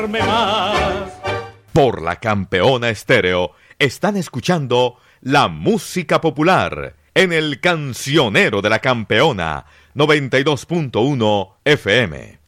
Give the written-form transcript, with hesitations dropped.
Por la Campeona Estéreo están escuchando la música popular en el Cancionero de la Campeona 92.1 FM.